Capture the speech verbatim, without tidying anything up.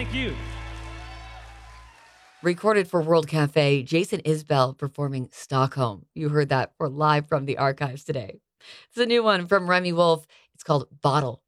Thank you. Recorded for World Cafe, Jason Isbell performing Stockholm. You heard that for live from the archives today. It's a new one from Remy Wolf. It's called Bottle.